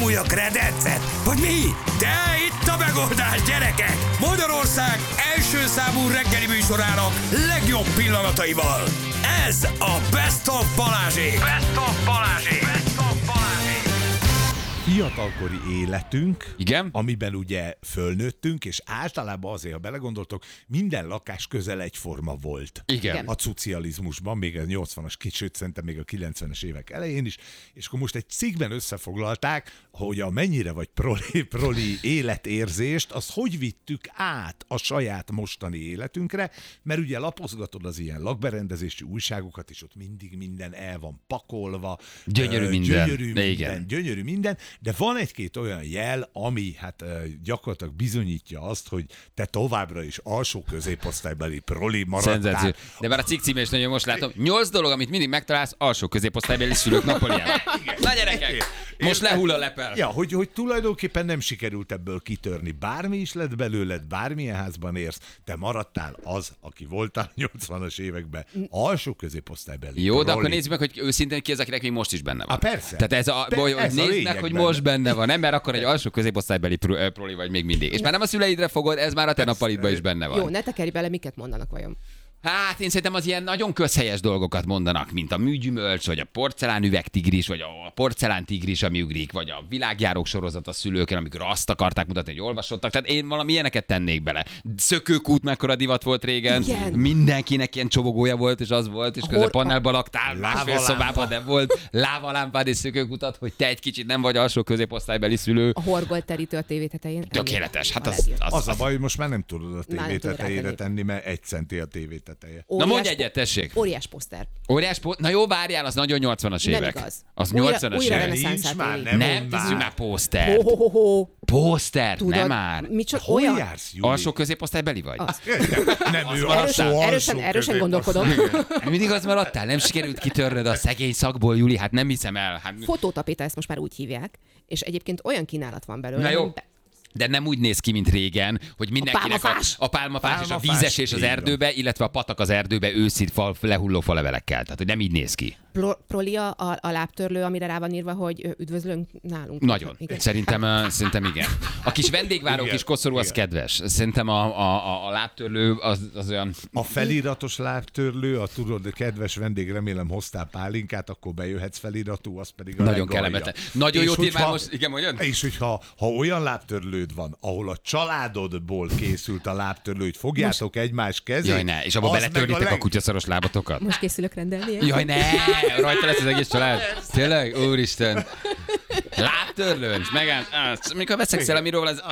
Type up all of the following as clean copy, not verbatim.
amúgy a kredencet? Vagy mi? De itt a megoldás, gyerekek! Magyarország első számú reggeli műsorának legjobb pillanataival. Ez a Best of Balázsék! Best of Balázsék! Best of Balázsék! Fiatalkori életünk, igen? Amiben ugye fölnőttünk, és általában azért, ha belegondoltok, minden lakás közel egyforma volt. Igen. A szocializmusban, még a 80-as, kicsit szerintem még a 90-es évek elején is, és akkor most egy cikkben összefoglalták, hogy a mennyire vagy proli életérzést, azt hogy vittük át a saját mostani életünkre, mert ugye lapozgatod az ilyen lakberendezési újságokat, és ott mindig minden el van pakolva. Gyönyörű minden. Gyönyörű minden, de van egy-két olyan jel, ami hát gyakorlatilag bizonyítja azt, hogy te továbbra is alsó középosztálybeli proli maradtál. Szenzáció. De már a cikk címe is nagyon most látom. 8 dolog, amit mindig megtalálsz alsó középosztálybeli szülők napoljában. Na gyerekek, most lehull a lepel. Ja, hogy tulajdonképpen nem sikerült ebből kitörni. Bármi is lett belőled, bármilyen házban érsz, te maradtál az, aki voltál 80-as években alsó középosztálybeli. Jó, de akkor nézzük meg, hogy őszintén ki az, akinek még most is benne van. Persze. Tehát ez nézd meg, hogy most benne van, nem? Mert akkor egy alsó középosztálybeli proli vagy még mindig. És már nem a szüleidre fogod, ez már a te nappalidban is benne van. Jó, ne tekerj bele, miket mondanak vajon? Hát én szerintem az ilyen nagyon közhelyes dolgokat mondanak, mint a műgyümölcs, vagy a porcelánüvegtigris, vagy a porcelántigris, ami ugrik, vagy a világjárók sorozat a szülőkön, amikor azt akarták mutatni, hogy olvasottak. Tehát én valami ilyeneket tennék bele. Szökőkút mekkora divat volt régen. Igen. Mindenkinek ilyen csobogója volt, és az volt, és közben panelba laktál, másfél szobában, de volt lávalámpád és szökőkutat, hogy te egy kicsit nem vagy alsó középosztálybeli szülő. A horgolt terítő a tévé tetején. Tökéletes. Hát az a baj, hogy most már nem tudod a tévé tetejére tenni. tenni, mert 1 centi a tévé teteje. Na mondj egyet, tessék. Óriás poszter. Na jó, várjál, az nagyon 80-as Nem évek. igaz. Az Újra 80-as reneszánszát évek. Nincs már, éli. Nem, tesszük már pósztert. Ho. Pósztert, Tudod, nem már. micsoda Hol olyan... jársz, Júli? Alsó középosztálybeli vagy? Nem, ő Erősen gondolkodom. Mindig az maradtál? Nem sikerült kitörnöd a szegény szakból, Júli? Hát nem hiszem el. Hát... Fotótapéta, ezt most már úgy hívják, és egyébként olyan kínálat van belőle. Na jó. hogy De nem úgy néz ki, mint régen, hogy mindenkinek a pálmafás és a vízesés az erdőbe, illetve a patak az erdőbe őszi lehulló falevelekkel. Tehát, hogy nem így néz ki. Prolia a lábtörlő, amire rá van írva, hogy üdvözlünk nálunk. Nagyon. Igen. Szerintem igen. A kis vendégváró kis koszorú az kedves. Szerintem a lábtörlő az olyan... A feliratos lábtörlő, a tudod, kedves vendég, remélem hoztál pálinkát, akkor bejöhetsz feliratú, az pedig a Nagyon legalja. kellemetlen. Nagyon jó témán most, igen, mondjad? És hogyha olyan lábtörlőd van, ahol a családodból készült a lábtörlő, hogy fogjátok egymás kezét. Jaj, ne, és abba az beletörlitek meg a kutyaszaros lábatokat. Most készülök rendelni. Jaj, ne! Rajta lesz az egész család. Tényleg? Úristen. Lábtörlőnc, megállt. Mikor veszekszel, amiről ez...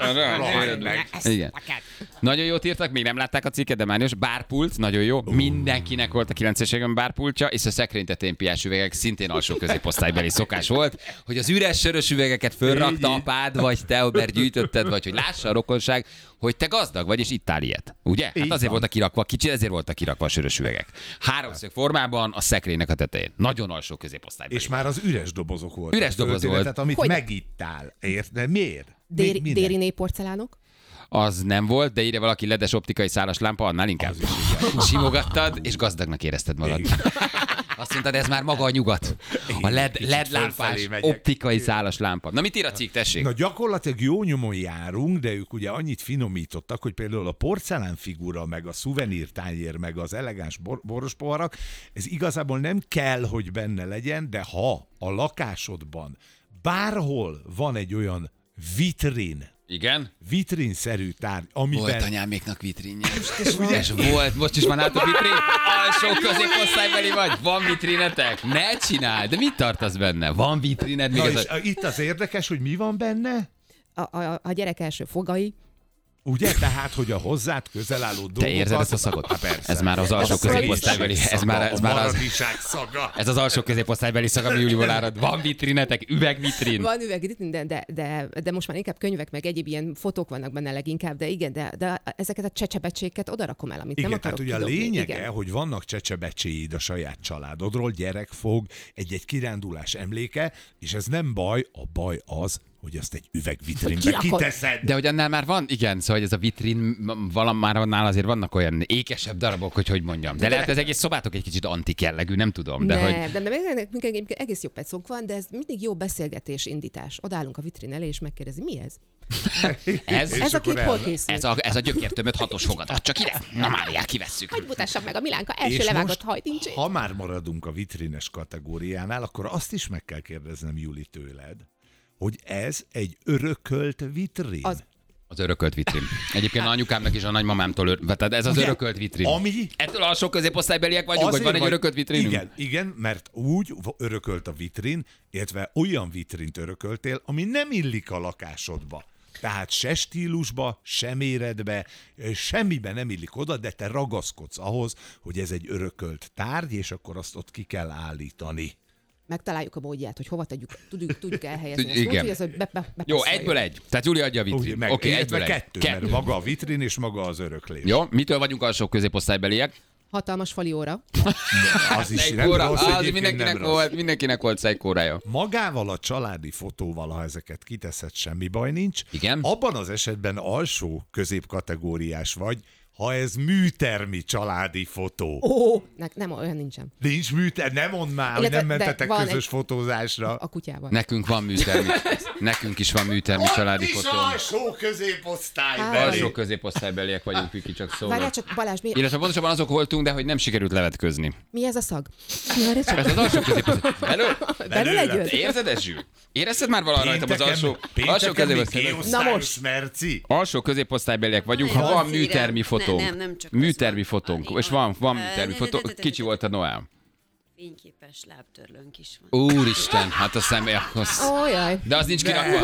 Igen. Nagyon jót írtak, még nem látták a cikket, de már bárpult, nagyon jó. Mindenkinek volt a 9-es években bárpultja, és a szekrény piás üvegek szintén alsó középosztálybeli szokás volt, hogy az üres sörös üvegeket fölrakta apád, vagy te, mert gyűjtötted, vagy hogy lássa a rokonság, hogy te gazdag vagy, és ittál ilyet. Ugye? Hát azért voltak kirakva, kicsit ezért voltak kirakva a sörös üvegek. Háromszög formában a szekrénynek a tetején. Nagyon alsó középosztálybeli. És már az üres dobozok voltak. Üres doboz volt. Tehát amit Hogy? megittál. De miért? Déri porcelánok? Az nem volt, de ide valaki ledes optikai szálas lámpa, annál inkább. Simogattad, és gazdagnak érezted magad. Azt mondtad, ez már maga a nyugat. A LED lámpás, optikai szálas lámpa. Na mit ír a cikk, tessék? Na gyakorlatilag jó nyomon járunk, de ők ugye annyit finomítottak, hogy például a porcelánfigura, meg a szuvenírtányér, meg az elegáns borospoharak, ez igazából nem kell, hogy benne legyen, de ha a lakásodban bárhol van egy olyan vitrin, Igen? vitrinszerű tárgy, amiben... Volt anyáméknak vitrinje. És volt, most is van át a vitrin? Alsó középosztálybeli vagy? Van vitrinetek? Ne csinálj! De mit tartasz benne? Van vitrined? Még Na ez és itt az érdekes, hogy mi van benne? A gyerek első fogai. Ugye? Tehát, hogy a hozzád közel álló dolgokat... Te érzed ezt a szagot? Há, persze. Ez már az alsó középosztálybeli. Ez már az... szaga. Ez az alsó középosztálybeli szag, ami Júliból árad. Van vitrinetek? Üvegvitrin? Van üvegvitrin, de most már inkább könyvek, meg egyéb ilyen fotók vannak benne leginkább, de igen, de ezeket a csecsebecséket oda rakom el, amit Igen, nem akarok tehát ugye a kidobni. lényege, Igen. hogy vannak csecsebecséid a saját családodról, gyerekfog, egy kirándulás emléke, és ez nem baj, a baj az, hogy azt egy üvegvitrínbe kirakod. kiteszed. De hogy annál már van, igen, szóval hogy ez a vitrin, már annál azért vannak olyan ékesebb darabok, hogy mondjam. De lehet, ez egész szobátok egy kicsit antik jellegű, nem tudom. De hogy... Nem, egyébként egész jó percunk van, de ez mindig jó beszélgetés, indítás. Odállunk a vitrin elé, és megkérdezi, mi ez? Ez a kép hol készült? Ez a gyökértömött 6-os fogadat. Csak ide? Na már kivesszük. Hogy mutassam meg a Milánka első És levágott most, hajtincsét? ha már maradunk a vitrines kategóriánál, akkor azt is meg kell kérdeznem, Juli, tőled, hogy ez egy örökölt vitrin. Az örökölt vitrin. Egyébként a anyukámnak és a nagymamámtól, tehát ez az Ugye? örökölt vitrin. Ami... Ettől alsó középosztálybeliek vagyunk, hogy van egy örökölt vitrinünk? Igen, mert úgy örökölt a vitrin, illetve olyan vitrint örököltél, ami nem illik a lakásodba. Tehát se stílusba, se méretbe, semmiben nem illik oda, de te ragaszkodsz ahhoz, hogy ez egy örökölt tárgy, és akkor azt ott ki kell állítani. Megtaláljuk a módját, hogy hova tudjuk elhelyezni. Igen. Úgy, hogy ez, hogy Jó, egyből egy. Tehát Júli adja a vitrin. Oké, egyből egy. Kettő, mert maga a vitrin és maga az öröklés. Jó, mitől vagyunk alsó középosztálybeliek? hatalmas fali óra. Az is nem Szejkóra, rossz, az egyébként nem rossz. mindenkinek volt szejkórája. Magával a családi fotóval, ha ezeket kiteszed, semmi baj nincs. Igen. Abban az esetben alsó középkategóriás vagy, ha ez műtermi családi fotó. Nem, olyan nincsen. Nincs műtermi, nem mondd már, hogy Illetve, nem de mentetek van közös egy- fotózásra. A kutyával. Nekünk van műtermi. Nekünk is van műtermi családi Ott is fotó. alsó középosztály. Alsó középosztálybeliek vagyunk, Viki, csak szólok. Várjál csak, Balázs, Illetve pontosabban azok voltunk, de hogy nem sikerült levetközni. mi ez a szag? Várjál csak. Ez az alsó középosztály. Belőle egy jön? Érzed ez, Zsül? Érezted már valaha rajtam az alsó középosztály? Na most. Merci. Alsó középosztálybeliek vagyunk, ha Nagyon van szívem. műtermi fotónk. Nem csak Műtermi az fotónk. van. És van De, műtermi de, fotó. de, de, Kicsi de. volt a Noel. Fényképes lábtörlőnk is van. Úristen, hát a személy. Ójaj. De az nincs kirakva.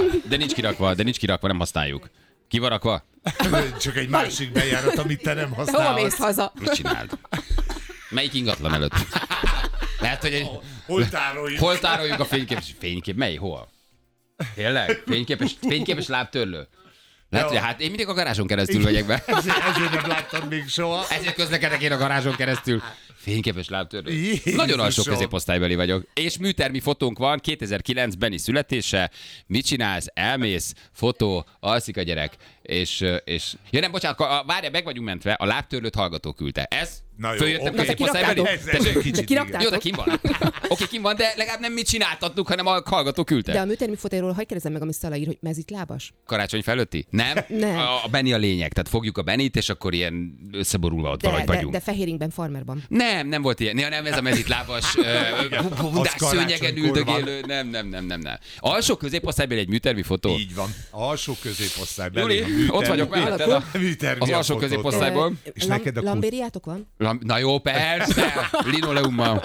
De nincs kirakva, nem használjuk. Ki van rakva? Csak egy másik bejárat, amit te nem De hova használsz. mész haza? Mit csináld? Melyik ingatlan előtt? Lehet, hogy egy... Hol tároljuk? Hol tároljuk a fénykép? Mely? Hol? Tényleg? Fényképes lábtörlő? Lehet, hogy hát én mindig a garázson keresztül megyek be. Ezért nem láttam még soha. Ezért közlekedek én a garázson keresztül. Fényképes lábtörlő. Jézusom. Nagyon alsó középosztálybeli vagyok. És műtermi fotónk van, 2009 Benni születése. Mit csinálsz? Elmész, fotó, alszik a gyerek. És... Ja nem, bocsánat, várj, meg vagyunk mentve, a lábtörlőt hallgató küldte. Ez? Na jó, Följöttem oké. középosztálybeli? Ez Tessék? egy kicsit De kirakták? Jó, de kim van. Oké, kim van, de legalább nem mit csináltattuk, hanem a hallgató küldte. De a műtermi fotóról hagyj kérdezzem meg, amit Szala ír, hogy mezitlábas? Karácsony felőtti? Nem? Nem. A Benni a lényeg. Tehát fogjuk a Benit, és akkor ilyen összeborulva ott valahogy vagyunk. De fehérinkben, farmerban. Nem volt ilyen. Ja, nem, ez a mezitlábas, bundás Az szőnyegen karácsonykor van. üldögélő. Nem. Alsó középosztályban egy műtermi fotó. Így van. Alsó középosztály. Júli, belül ott vagyok melletted a- műtermi az a alsó fotót. középosztályból. És neked a Lambériátok van? Na jó, persze. Linoleummal.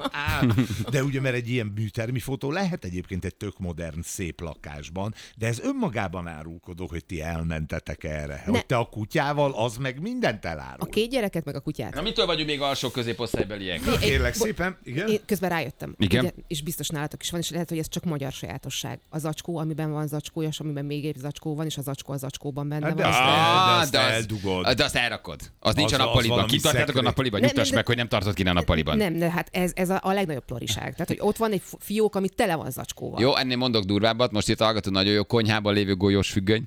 De ugye, mert egy ilyen műtermi fotó lehet egyébként egy tök modern, szép lakásban, de ez önmagában árulkodó, hogy ti elmentetek erre. Hogy te a kutyával, az meg mindent elárul. A két gyereket, meg a kutyát. Na mitől vagyunk még alsó középosztálybeliek? Kérlek szépen, igen? Én közben rájöttem. Igen? Ugye, és biztos nálatok is van, és lehet, hogy ez csak magyar sajátosság. A zacskó, amiben van zacskó, és amiben még egy zacskó van, és a zacskó a zacskóban benne Hát de van. azt de eldugod. De azt elrakod. Az nincs a Az nappaliban. valami Kint tartjátok a szekrény. nappaliban? Nem, Nyugtass nem, meg, hogy nem tartod ki a nappaliban. Nem, de hát ez a legnagyobb ploriság. Tehát, hogy ott van egy fiók, ami tele van zacskóval. Jó, ennél mondok durvábbat. Most itt hallgató nagyon jó konyhában lévő golyós függöny.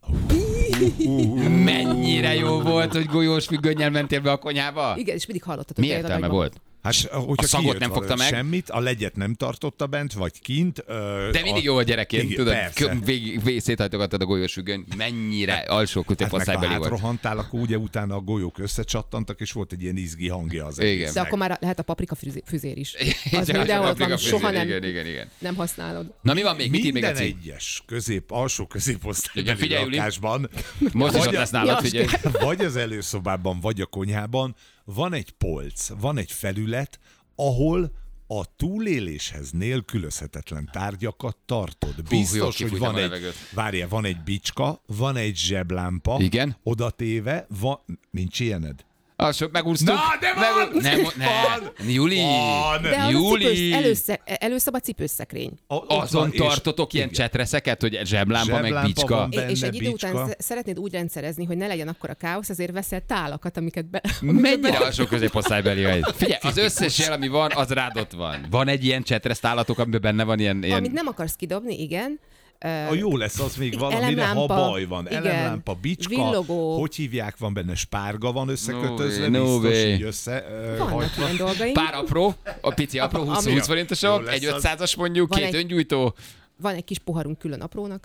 Mennyire jó volt, hogy golyós függönnyel mentél be a konyhába? Igen, és mindig hallottad, hogy Mi bejön a értelme nagymama. volt? Hát, hogyha A szagot kijött nem fogta valami meg? Semmit, a legyet nem tartotta bent, vagy kint. De mindig jó a gyerekként, Igen, tudod, persze. végig széthajtogattad a golyós függöny. Mennyire alsó Hát meg ha középosztálybeli volt. átrohantál, akkor ugye utána a golyók összecsattantak, és volt egy ilyen izgi hangja az Igen. egésznek. De akkor már lehet a paprika füzér is. Igen, Az mindenhol ott van, paprika soha nem, füzér, igen. nem használod. Na mi van még? Mit ír még a Minden cím? egyes alsó Igen, középosztálybeli figyelj, Juli. lakásban, Most is ott vagy a- lesz nálad, figyelj. vagy az előszobában, vagy a konyhában van egy polc, van egy felület, ahol a túléléshez nélkülözhetetlen tárgyakat tartod. jó, Biztos, hogy kifújtam van a egy, levegőt. várjál, van egy bicska, van egy zseblámpa, Igen. oda téve, nincs ilyened? Alsó, megúsztuk. Na, de van! Nem, Juli! Van! De az Júli! a előszoba cipőszekrény. Ott Azon van, és- tartotok ilyen igen. csetreseket, hogy zseblámpa meg Zseblámpa bicska. van benne, És egy idő bicska. után szeretnéd úgy rendszerezni, hogy ne legyen akkora káosz, ezért veszel tálakat, amiket Mennyire alsó középosztálybeli vagy? Figyelj, az összes jel, ami van, az rád ott van. Van egy ilyen csetresztállatok, amiben benne van ilyen... Amit nem akarsz kidobni, igen. Jó lesz az még valamire, elemlámpa, ha baj van. igen, Elemlámpa, bicska, villogó. hogy hívják, van benne spárga van összekötözve, No biztos way. így Vannak hajtva. ilyen dolgaink. Pár apró, a pici apró 20 forintosok, Jó lesz egy az. 500-as mondjuk, Van 2 egy- öngyújtó. Van egy kis poharunk külön aprónak.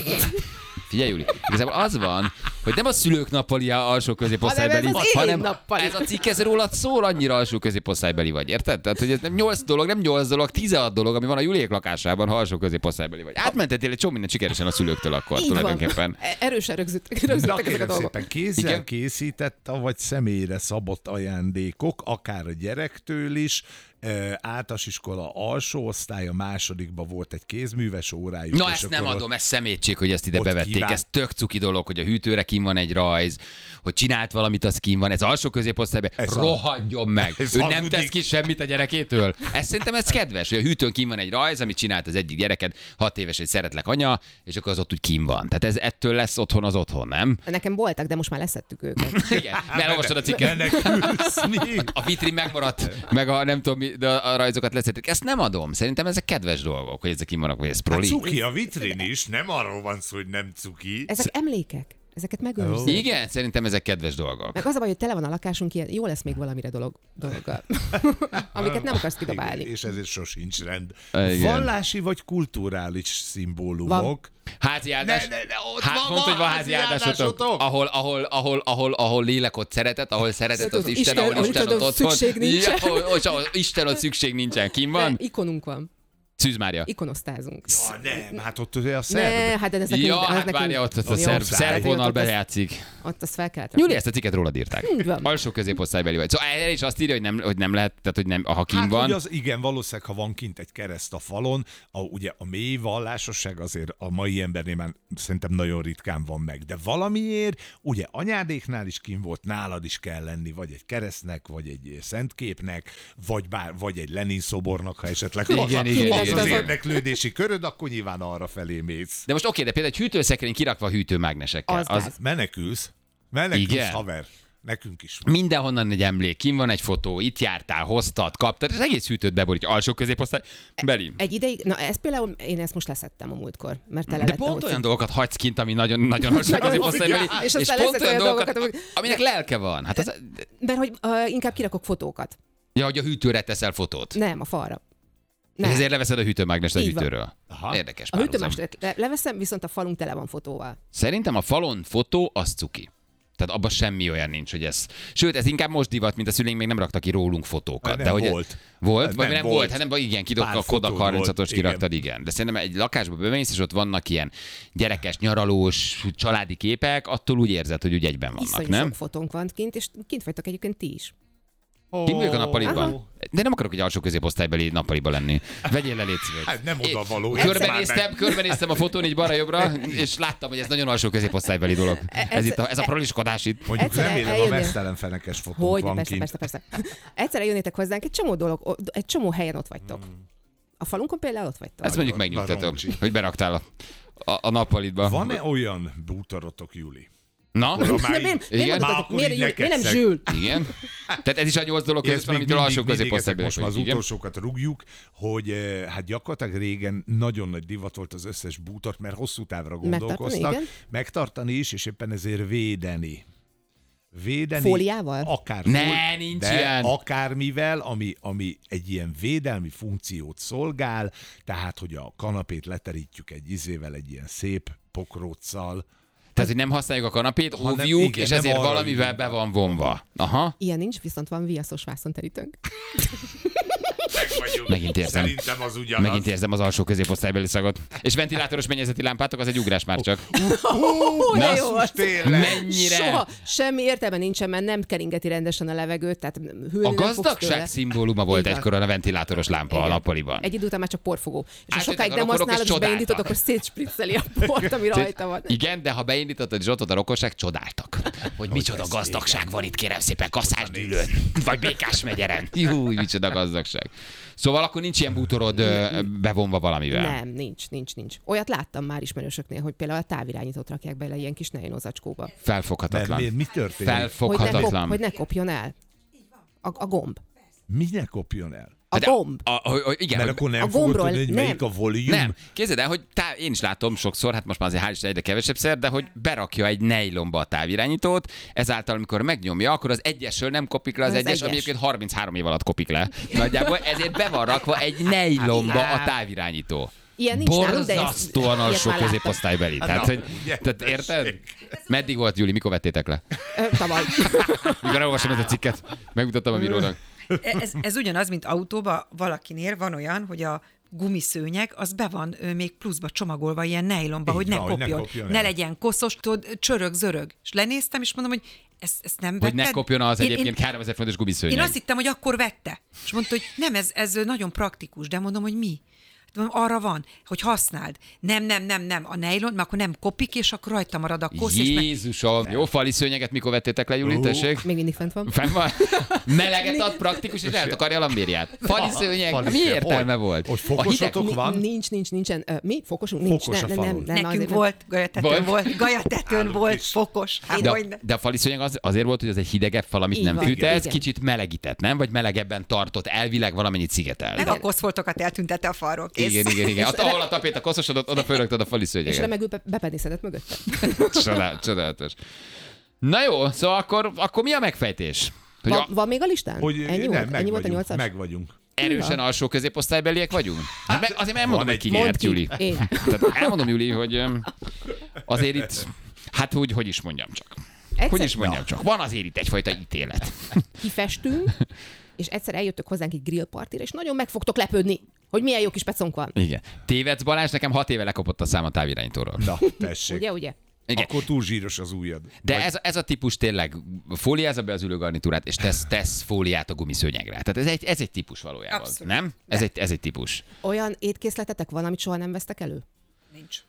Figyelj, Júli, igazából az van, hogy nem a szülők nappalia alsó középosztálybeli, Hanem ez az én hanem nappali. ez a cikk ez rólad szól, annyira alsó középosztálybeli vagy, érted? Tehát, hogy ez nem 8 dolog, nem 8 dolog, 16 dolog, ami van a Juliék lakásában, ha alsó középosztálybeli vagy. Átmentettél egy csomó mindent sikeresen a szülőktől akkor Így van. tulajdonképpen. Erősen Na rögzítettek ezek a kérem dolgok. szépen, kézzel Igen. készített, vagy személyre szabott ajándékok, akár a gyerektől is, általános iskola alsó osztály, a másodikban volt egy kézműves órájuk. Na és ezt nem akkor adom, ez szemétség, hogy ezt ide ott bevették. kíván- Ez tök cuki dolog, hogy a hűtőre kín van egy rajz, hogy csinált valamit, az kín van. Ez alsó középosztályban. Ez a- Rohadjon meg! ez Ő nem hazudik. tesz ki semmit a gyerekétől. Szerintem ez kedves, hogy a hűtőn kín van egy rajz, amit csinált az egyik gyereked, 6 éves, hogy szeretlek anya, és akkor az ott úgy kín van. Tehát ez ettől lesz otthon az otthon, nem? Nekem voltak, de most már leszettük őket. Igen, mert olvastad a cikket. Menekülsz, mi? A vitrin megmaradt, meg a nem tudom, de a rajzokat leszették. Ezt nem adom. Szerintem ezek kedves dolgok, hogy ezek vannak, hogy ez Hát proli. cuki a vitrin is, nem arról van szó, hogy nem cuki. Ezek emlékek. Ezeket megőrzik. Igen, szerintem ezek kedves dolgok. Meg az a baj, hogy tele van a lakásunk ilyen, jó lesz még valamire dologgal. Amiket nem akarsz kidobálni. És ezért sosincs rend. Igen. Vallási vagy kulturális szimbólumok. Házi áldás. Ne, ott Hát, van mondta, hogy van házi házi áldásotok. áldásotok. Ahol lélek ott szeretet, ahol szeretet az Isten, Isten, ahol ahol Isten ott Isten, otthon. szükség nincsen. Ja, ahol Isten ott szükség nincsen. Kim De van? ikonunk van. Szűz Mária. Ikonosztázunk. Ja, nem, hát ott ugye a szerb. Ne, hát de ez nekünk... Ja, az hát nekünk- várja, ott a Jó, szerb száj. vonal Ott azt- bejátszik. Ott azt fel kellett rakni. Júli, ezt a cikket rólad írták. Így van. Alsó középosztálybeli vagy. Szóval erre is azt írja, hogy nem lehet, tehát hogy nem, ha kim Hát van. ugye az igen, valószínűleg, ha van kint egy kereszt a falon, ugye a mély vallásosság azért a mai embernél már szerintem nagyon ritkán van meg. De valamiért, ugye anyádéknál is kint volt, nálad is kell lenni, vagy egy keresztnek, vagy egy szentképnek, vagy egy Lenin szobornak, ha esetleg Igen, az, igen, az igen, az igen. érdeklődési köröd, akkor nyilván arra felé mész. De most oké, de például egy hűtőszekrény kirakva hűtőmágnesekkel. Az gáz. Menekülsz, Igen. haver. Nekünk is van. Mindenhonnan egy emlék, kim van egy fotó, itt jártál, hoztad, kaptad, az egész hűtőt beborítja, alsó középosztály, beli. Egy ideig, na ez például, én ezt most leszettem a múltkor, mert tele De lett pont ahhoz. olyan dolgokat hagysz kint, ami nagyon, nagyon alsó középosztálybeli, És és aztán pont leszek olyan olyan dolgokat, dolgokat, aminek lelke van. Hát az, Mert hogy inkább kirakok fotókat. ja, hogy a hűtőre teszel fotót. Nem, a falra. És Nem. ezért leveszed a hűtőmágnest a Így van. hűtőről. Aha. Érdekes A párhuzam. hűtőmást leveszem, viszont a falunk tele van fotóval. Szerintem a falon fotó, az cuki. Tehát abban semmi olyan nincs, hogy ez... Sőt, ez inkább most divat, mint a szüleink még nem raktak ki rólunk fotókat. Nem De hogy volt. Volt? Vagy Nem nem volt. volt? Hát nem, vagy igen, kidobta Pár a Kodak fotód volt, 36-os kiraktad, igen. De szerintem egy lakásba bemész, és ott vannak ilyen gyerekes, nyaralós, családi képek, attól úgy érzed, hogy úgy egyben vannak, Iszonyú nem? sok fotónk van kint, és kint vagytok egyébként ti is. Ki vagyok a nappaliban? Aha. De nem akarok egy alsó középosztálybeli nappaliba lenni. Vegyél le, légy szíves. Hát nem oda való. Körbenéztem a fotón így balra-jobbra, és láttam, hogy ez nagyon alsó középosztálybeli dolog. Ez a proliskodás itt. Mondjuk Egyszerre remélem a eljönnél. mesztelen fenekes fotónk Hogy, van persze, kint. persze. Egyszerre jönnétek hozzánk, egy csomó dolog, egy csomó helyen ott vagytok. A falunkon például ott vagytok. Ez mondjuk megnyugtató, Baroncsi. hogy beraktál a nappalitba. Van-e olyan bútorotok, Júli? Na? De miért Igen? mondtad, Már miért akkor így nem neked Zsül? Igen? Tehát ez is a 8 dolog között van, amitől alsó középosztályban most már az vagyunk, igen? utolsókat rúgjuk, hogy hát gyakorlatilag régen nagyon nagy divat volt az összes bútort, mert hosszú távra gondolkoztak. igen. Megtartani is, és éppen ezért védeni. Fóliával? Akár Ne, nincs de ilyen. akármivel, ami egy ilyen védelmi funkciót szolgál, tehát, hogy a kanapét leterítjük egy izével, egy ilyen szép pokróccal. Tehát, hogy nem használjuk a kanapét, Hanem óvjuk, igen, és nem ezért arra valamivel jutunk. be van vonva. Aha. Ilyen nincs, viszont van viaszos vászonterítőnk. Megint érzem. Szerintem az ugyanaz. Megint érzem az alsó középosztálybeli szagot. És ventilátoros mennyezeti lámpátok, az egy ugrás már csak. Ó, de jó az. Tényleg. Mennyire? Soha semmi értelme nincsen, mert nem keringeti rendesen a levegőt, tehát hűlni A nem fogsz gazdagság tőle. szimbóluma volt Így van. egykor a ventilátoros lámpa a Igen. nappaliban. Egy idő után már csak porfogó. És ha Átjöttek sokáig a nem rokonok, és használod, és beindítod, csodáltak. akkor szétspricceli a port, ami rajta van. Igen, de ha beindítottad és ott volt a rokonság, csodáltak. Hogy micsoda gazdagság van itt, kérem szépen, Kaszásgyűlőn, vagy Békás megyeren. Júj, micsoda gazdagság. Szóval akkor nincs ilyen bútorod bevonva valamivel. Nem, nincs. Olyat láttam már ismerősöknél, hogy például a távirányítót rakják bele ilyen kis nejlózacskóba. Mert Felfoghatatlan. mi történik? Hogy Felfoghatatlan. ne kopjon el. A gomb. Mi ne kopjon el? A gomb. Igen, Mert hogy- akkor nem a fogod gombról tudni, hogy nem. melyik a volume. nem, képzeld el, hogy én is látom sokszor, hát most már azért hál' Isten egyre kevesebb szer, de hogy berakja egy nejlomba a távirányítót, ezáltal amikor megnyomja, akkor az egyesről nem kopik le az egyes, ami egyébként 33 év alatt kopik le. Nagyjából ezért be van rakva egy nejlomba a távirányító. Ilyen nincs nálunk, de Borzasztóan alsó már láttam. középosztálybeli. Tehát érted? Meddig volt, Júli? Mikor vettétek le? Tavaly. Mikor elolvastam ezt a cikket, megmutattam a bírónak. Ez ugyanaz, mint autóba valakinél van olyan, hogy a gumiszőnyeg, az be van még pluszba csomagolva ilyen nejlonba, Így hogy ne van, hogy ne kopjon. kopjon Ne el. legyen koszos, tudod, csörög-zörög. És lenéztem, és mondom, hogy ezt nem Hogy vetted? ne kopjon az Én- egyébként 3000 fontos gumiszőnyeg. Én azt hittem, hogy akkor vette. És mondta, hogy nem, ez nagyon praktikus, de mondom, hogy mi? Mondom, arra van, hogy használd. Nem, a nejlon, mert akkor nem kopik, és akkor rajta marad a kosz. És Jézusom, jó fali szőnyeget mikor vettétek le, Júli, tessék? Még mindig fent van. Fenn van? Meleget ad praktikus, és eltakarja a lambériát. Fali szőnyeg, Fali mi szőnyeg. értelme volt? Hogy A hideg- fokosotok van? Nincsen. Mi? Fokosunk? Nincs. Fokos a falon. nekünk azért volt, gajatetőn Volt? gajatetőn volt, is. fokos. Hát, hogy ne. De a fali szőnyeg azért volt, hogy az egy hidegebb fal, amit Így nem van, fűtesz, igen. kicsit melegített, nem? Vagy melegebben tartott, elvileg valamennyit szigetel. Meg a koszfoltokat eltüntette a falról, kész. Igen. Ahol a tapéta koszosodott, oda fölraktad a fali És szőnyeget. remegül bepenészedett mögötte. Csodálatos. Na jó, szóval akkor mi a megfejtés? Hogy Van még a listán? Hogy Ennyi nem, volt? Ennyi volt a 8-as? meg vagyunk. erősen alsó középosztálybeliek vagyunk? Hát azért elmondom, hogy ki Mondd nyert, ki. Júli. Én. Tehát elmondom, Júli, hogy azért itt, hát hogy is mondjam csak. Egyszer Hogy is mondjam csak. Van azért itt egyfajta ítélet. kifestünk, és egyszer eljöttök hozzánk egy grillpartira, és nagyon meg fogtok lepődni, hogy milyen jó kis pecónk van. Igen. Tévedsz, Balázs, nekem 6 éve lekopott a szám a távirányítóról. Na, tessék. Ugye? Igen. Akkor túl zsíros az ujjad. De ez a típus tényleg fóliázza be az ülőgarnitúrát, és tesz fóliát a gumiszőnyegre. Tehát ez egy típus valójában. Abszolút. Nem? Ez egy típus. Olyan étkészletetek van, amit soha nem vesztek elő? Nincs.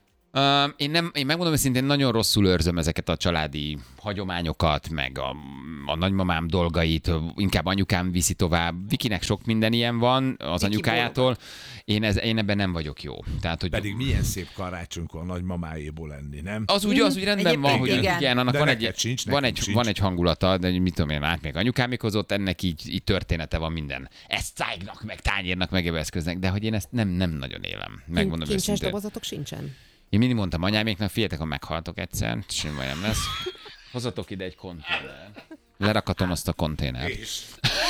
Én megmondom, hogy szintén nagyon rosszul őrzöm ezeket a családi hagyományokat, meg a nagymamám dolgait, inkább anyukám viszi tovább. Vikinek sok minden ilyen van az Viki anyukájától. Én ebben nem vagyok jó. Tehát, hogy Pedig milyen szép karácsonyunk van nagymamáéból lenni, nem? az úgy rendben van, hogy Egyébként igen, annak De van neked sincs, nekünk sincs. van egy hangulata, de mit tudom én, át még anyukám hozott, ennek így története van minden. Ezt cájgnak, meg tányérnak, meg eszköznek, de hogy én ezt nem nagyon élem. Megmondom Kincses őszintén. dobozatok sincsen? Én mindig mondtam anyáméknak, figyeljetek, ha meghaltok egyszer, semmi baj nem lesz. Hozatok ide egy konténer. Lerakatom azt a konténert. És...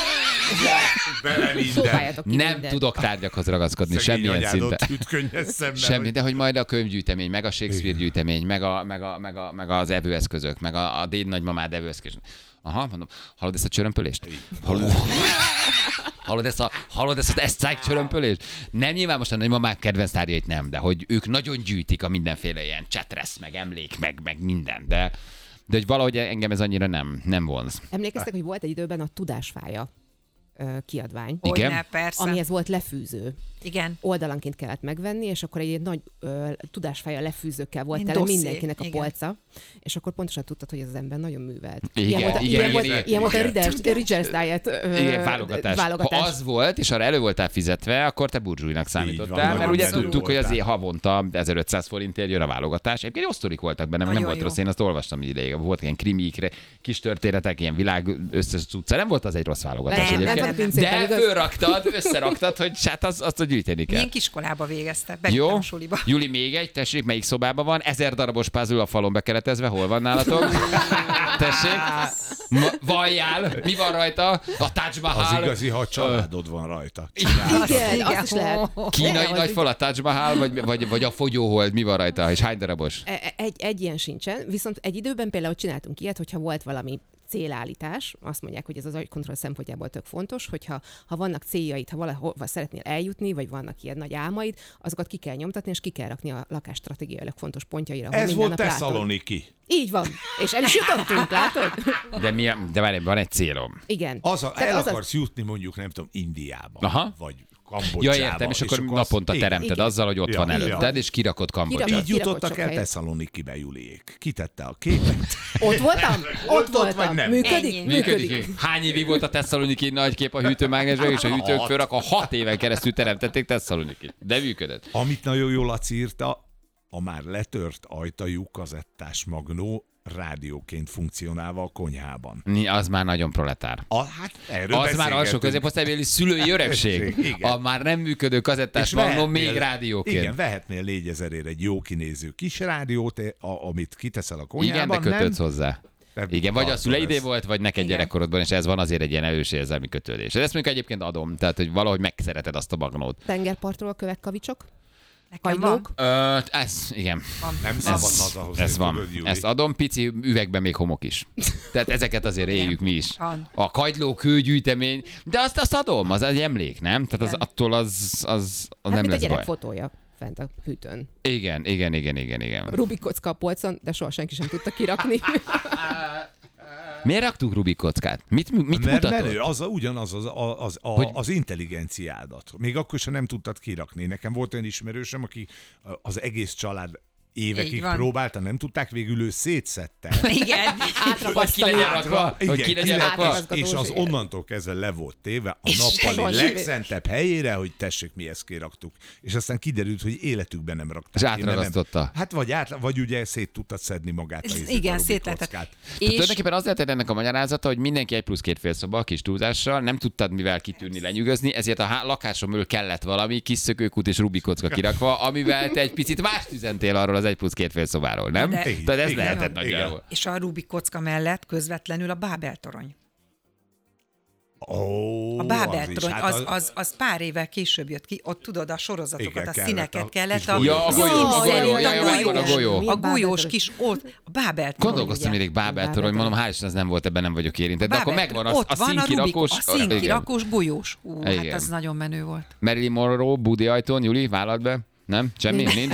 Bele minden. Próbáljatok ki Nem mindent. tudok tárgyakhoz ragaszkodni, Szegény semmilyen anyádot szinten. üt könnyes szemmel. Semmi, hogy- de hogy majd a könyvgyűjtemény, meg a Shakespeare gyűjtemény, meg az evőeszközök, meg a déd nagymamád evőeszközök. Aha, mondom, hallod ezt a csörömpölést? Hallod ezt az eszcájk csörömpölést? Nem, nyilván most a nagymamák kedvenc tárgyait nem, de hogy ők nagyon gyűjtik a mindenféle ilyen csetresz, meg emlék, meg minden, de hogy valahogy engem ez annyira nem vonz. Emlékeztek, hogy volt egy időben a Tudásfája kiadvány, Igen. Hogyne, persze. amihez volt lefűző. Igen. Oldalanként kellett megvenni, és akkor egy nagy tudásfája lefűzőkkel volt Egy tele dosszié, mindenkinek a igen. polca, és akkor pontosan tudtad, hogy ez az ember nagyon művelt. Igen, Ilyen volt, igen, ilyen volt a igen. Riders Diet Igen, válogatás. Ha az volt, és arra elő voltál fizetve, akkor te burzsújnak számítottál, van, mert nagyon ugye menő tudtuk, hogy voltál. azért havonta 1500 forintért jön a válogatás. Egyébként jó sztorik voltak benne, nem Nagyon volt jó. rossz, én azt olvastam ideig. Volt ilyen krimik, kis történetek, ilyen világ összes cucca. Nem volt az egy rossz válogatás Nem, egyébként. nem, nem, De nem. fölraktad, összeraktad, hogy hát azt gyűjteni kell. Milyen kiskolába végezte? Jó, Bevitem a suliba. Júli, még egy, tessék, melyik szobában van? 1000 darabos puzzle a falon bekeretezve, hol van nálatok? Tessék, valljál, mi van rajta? A Taj Az Mahal. igazi, ha a családod van rajta. Igen, azt is lehet. Kínai Nem, nagy az fal a Taj Mahal, vagy a fogyóhold, mi van rajta, és hány darabos? egy ilyen sincsen, viszont egy időben például csináltunk ilyet, hogyha volt valami célállítás, azt mondják, hogy ez az agykontroll szempontjából tök fontos, hogyha vannak céljaid, ha valahova szeretnél eljutni, vagy vannak ilyen nagy álmaid, azokat ki kell nyomtatni, és ki kell rakni a lakás stratégiailag fontos pontjaira. ahol Ez minden volt nap látod. Tesszaloniki. Így van. És el is jutottunk, látod? De várj, van egy célom. Igen. El Tehát akarsz jutni mondjuk, nem tudom, Indiába. Aha. Vagy Ja, Kambodzsába. értem, és akkor azt- naponta igen. teremted igen. azzal, hogy ott Ja, van igen. előtted, és kirakod Kambodzsát. Kirakod. Így jutottak sok el helyet. Tesszalonikibe, Juliék. Kitette a képet. Ott voltam? Ott vagy voltam. nem? Működik? Ennyi. Működik. Hány évig volt a Tesszaloniki nagy kép a hűtőmágnesben, és a hűtők fölrak a 6 éven keresztül teremtették Tesszalonikit. De működött. Amit nagyon jól Laci írta, a már letört ajtajú kazettás magnó rádióként funkcionálva a konyhában. Az már nagyon proletár. Hát erről Az már alsó középosztálybeli szülői öregség. Igen. A már nem működő kazettás És magnó vehetnél- még rádióként. Igen, vehetnél 4000-ért egy jó kinéző kis rádiót, amit kiteszel a Igen, konyhában, de kötődsz hozzá. Nem Igen, vagy a tartod szüleidé ezt. volt, vagy neked Igen. gyerekkorodban, és ez van azért egy ilyen erős érzelmi kötődés. Ezt mondjuk egyébként adom, tehát hogy valahogy megszereted azt a magnót. Tengerpartról a kövek, kavicsok, Nekem van. hagylók. Ez, igen. Nem szabad hazahozni. Ez van. tudod, Júli. Ezt adom, pici üvegben még homok is. Tehát ezeket azért éljük mi is. Van. A kagyló kőgyűjtemény, de azt adom, az egy emlék, nem? Tehát az, attól az Hát nem mint a lesz gyerek baj. fotója fent a hűtőn. Igen. Rubik kocka a polcon, de soha senki sem tudta kirakni. Miért raktuk Rubik kockát? Mit Mert mutatott? menő, ugyanaz az intelligenciádat. Még akkor sem nem tudtad kirakni. Nekem volt olyan ismerősöm, aki az egész család Így évekig van. próbálta, nem tudták, végül ő szétszette. Igen. Hogy ki legyen rakva? Hogy ki legyen rakva? Átragaszgatós, És az igen. onnantól kezdve le volt téve a És nappali soha legszentebb helyére, hogy tessék, mi ezt kiraktuk. És aztán kiderült, hogy életükben nem rakták. És ki, mert átragasztotta. nem. Hát vagy ugye szét tudtad szedni magát a Igen, Rubik szét lehetett. kockát. Tehát És tulajdonképpen az lehet ennek a magyarázata, hogy mindenki 1+2 félszoba, kis túlzással, nem tudtad mivel kitűrni, lenyűgözni, ezért a lakásom belül kellett valami kis szökőkút és Rubik kocka kirakva, amivel te egy picit mást üzentél arról az 1+2 félszobáról, nem? De- Tehát ez Igen, lehetett igen. nagyjából. És a Rubik kocka mellett közvetlenül a Bábel torony. Ó, A Bábel az is. torony, Hát az pár évvel később jött ki, ott tudod, a sorozatokat, Igen, a kellett színeket a kellett. kis A, Ja, a golyó, a golyó. a golyós kis ott, a Bábel torony. Gondolkoztam ugye. mindig Bábel torony, mondom, hál' Isten, ez nem volt, ebben nem vagyok érintett, de akkor Bábel megvan torony. a Ott van színkirakós. A színkirakós golyós. Hát Igen. az nagyon menő volt. Marilyn Monroe, Budi ajtón, Juli, vállalt be? Nem? Semmi? Nincs?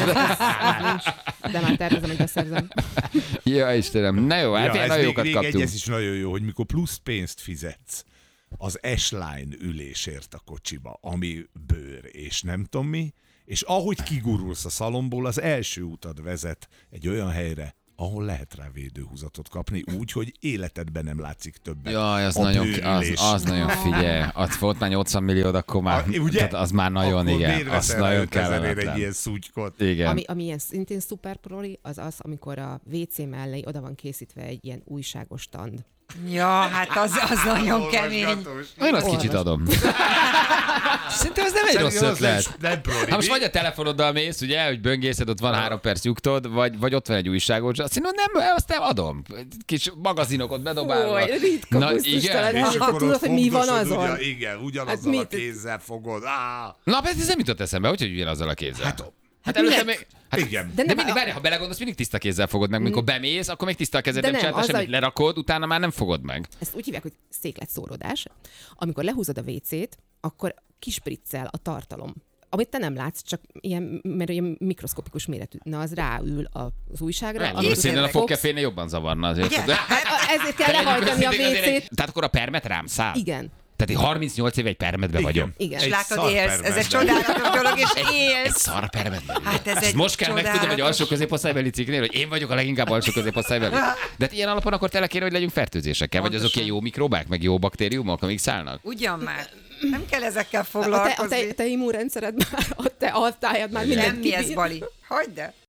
De már tervezem, hogy beszerzem. Ja, Istenem. Na jó, hát ilyen ez nagyon jókat még kaptunk. ez is nagyon jó, hogy mikor plusz pénzt fizetsz az S-Line ülésért a kocsiba, ami bőr és nem tudom mi, és ahogy kigurulsz a szalomból, az első utad vezet egy olyan helyre, ahol lehet rá védőhúzatot kapni, úgy, hogy életedben nem látszik többet. Jaj, az a nagyon, bőrülés. az nagyon figyelj. Az volt már 80 milliód, akkor már, Ugye? tehát az már nagyon, Akkor igen. miért Az veszel rá nagyon 5000-ért egy kellemetlen. ilyen szúgykot? Igen. Ami ilyen szintén szuper proli, az az, amikor a WC mellé oda van készítve egy ilyen újságos stand. Ja, hát az nagyon kemény. Én azt kicsit adom. Szerintem ez nem egy rossz ötlet. Nem proli. Ha most vagy a telefonoddal mész, ugye, hogy böngészed, ott van 3 perc nyugtod, vagy ott van egy újságos, azt mondom, nem, azt nem adom. Kis magazinokat bedobálva. Ó, ritka Na, gusztustalan. igen. És akkor Tudod, ott hogy mi van fogdosod, azon? Igen, ugyanazzal Hát a mit? kézzel fogod. Na, ez nem jutott eszembe, hogy ugyanazzal a kézzel. Hát minek? előtte még... Hát, Igen. de nem, mindig, várj, ha belegondolsz, mindig tiszta kézzel fogod meg. Mikor bemész, akkor még tiszta a kezed, De nem nem, csináltál azzal, semmit, hogy- lerakod, utána már nem fogod meg. Ezt úgy hívják, hogy székletszóródás. Amikor lehúzod a WC-t, akkor kispriccel a tartalom. Amit te nem látsz, csak ilyen, mert ilyen mikroszkopikus méretű. Na, az ráül az újságra. amit Szerintem a utána fogsz. fogkefénél jobban zavarna azért. Igen. De- Ezért kell lehajtani a WC-t. Tehát akkor a permet rám száll? Igen. Tehát én 38 éve egy permetben vagyok. Igen. És Egy látod, élsz, ez egy szarpermetben. csodálatos dolog, és Egy élsz. szar permetben. Hát ez Ezt egy most kell megtudnom egy csodálatos- alsó középosztálybeli cikknél, hogy én vagyok a leginkább alsó középosztálybeli. De hát ilyen alapon akkor tele kéne, hogy legyünk fertőzésekkel, vagy azok Pontosan. ilyen jó mikrobák, meg jó baktériumok, amik szállnak. Ugyan már. Nem kell ezekkel A foglalkozni. te immunrendszered már, a te altájad már Nem mindent mi ez, kibír. Bali. Hagyd el.